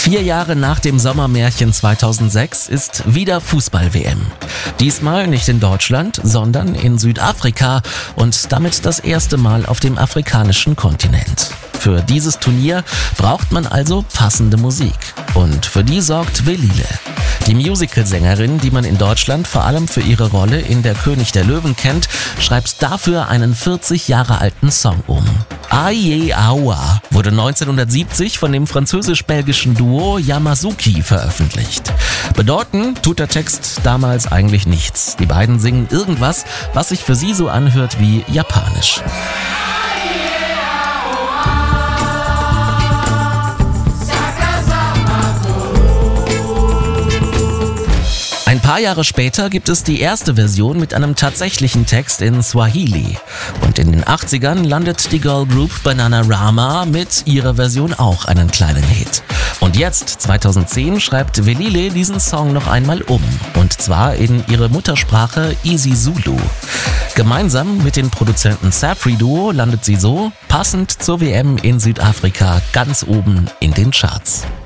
4 Jahre nach dem Sommermärchen 2006 ist wieder Fußball-WM. Diesmal nicht in Deutschland, sondern in Südafrika und damit das erste Mal auf dem afrikanischen Kontinent. Für dieses Turnier braucht man also passende Musik. Und für die sorgt Velile. Die Musicalsängerin, die man in Deutschland vor allem für ihre Rolle in Der König der Löwen kennt, schreibt dafür einen 40 Jahre alten Song um. Aye Awa wurde 1970 von dem französisch-belgischen Duo Yamazuki veröffentlicht. Bedeuten tut der Text damals eigentlich nichts. Die beiden singen irgendwas, was sich für sie so anhört wie Japanisch. Ein paar Jahre später gibt es die erste Version mit einem tatsächlichen Text in Swahili. Und in den 80ern landet die Girlgroup Bananarama mit ihrer Version auch einen kleinen Hit. Und jetzt, 2010, schreibt Velile diesen Song noch einmal um. Und zwar in ihre Muttersprache isiZulu. Gemeinsam mit dem Produzenten Safri Duo landet sie so, passend zur WM in Südafrika, ganz oben in den Charts.